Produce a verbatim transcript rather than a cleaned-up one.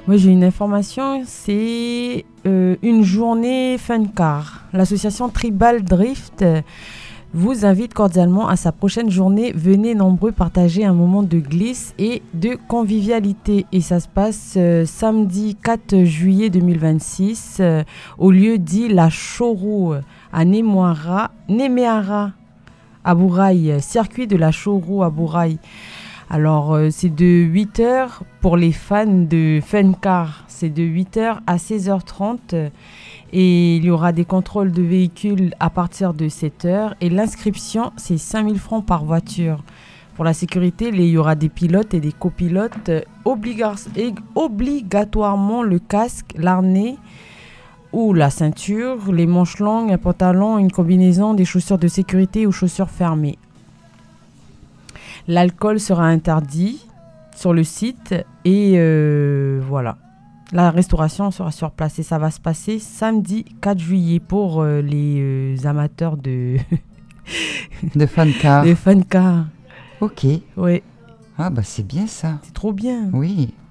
Oui, j'ai une information, c'est euh, une journée fun car. L'association Tribal Drift euh, vous invite cordialement à sa prochaine journée. Venez nombreux partager un moment de glisse et de convivialité. Et ça se passe euh, samedi quatre juillet deux mille vingt-six euh, au lieu dit La Chorou à Némoara, Néméara, à Bourail, circuit de La Chorou à Bourail. Alors, euh, c'est de huit heures pour les fans de fun car. C'est de huit heures à seize heures trente. Et il y aura des contrôles de véhicules à partir de sept heures. Et l'inscription, c'est cinq mille francs par voiture. Pour la sécurité, il y aura des pilotes et des copilotes. Obliga- et obligatoirement le casque, l'harnais ou la ceinture, les manches longues, un pantalon, une combinaison, des chaussures de sécurité ou chaussures fermées. L'alcool sera interdit sur le site et euh, voilà. La restauration sera sur place et ça va se passer samedi quatre juillet pour euh, les euh, amateurs de De fun car. de fun car. Ok. Ouais, Ah bah c'est bien ça. c'est trop bien. Oui.